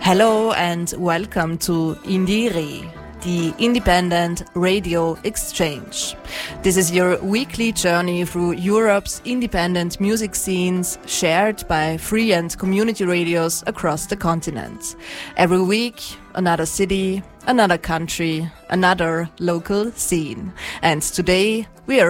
Hello and welcome to Indire, the Independent Radio Exchange. This is your weekly journey through Europe's independent music scenes shared by free and community radios across the continent. Every week, another city, another country, another local scene. And today we are